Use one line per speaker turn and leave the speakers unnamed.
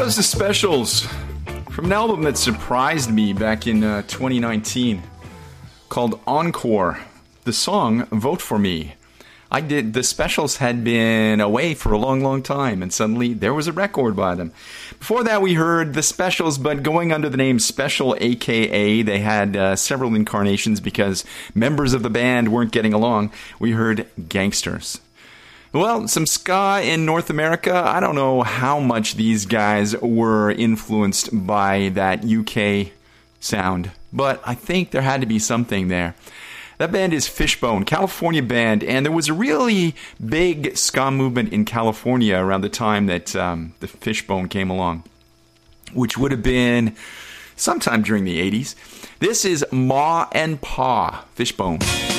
was The Specials from an album that surprised me back in 2019 called Encore. The song Vote For Me. The Specials had been away for a long time, and suddenly there was a record by them. Before that, we heard The Specials, but going under the name Special AKA. They had several incarnations because members of the band weren't getting along. We heard Gangsters. Well, some ska in North America. I don't know how much these guys were influenced by that UK sound, but I think there had to be something there. That band is Fishbone, California band, and there was a really big ska movement in California around the time that the Fishbone came along, which would have been sometime during the 80s. This is Ma and Pa, Fishbone.